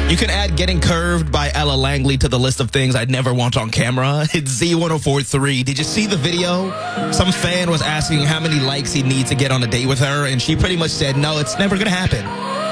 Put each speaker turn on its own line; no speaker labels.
You can add Getting Curved by Ella Langley to the list of things I'd never want on camera. It's Z1043. Did you see the video? Some fan was asking how many likes he needs to get on a date with her, and she pretty much said, no, it's never going to happen.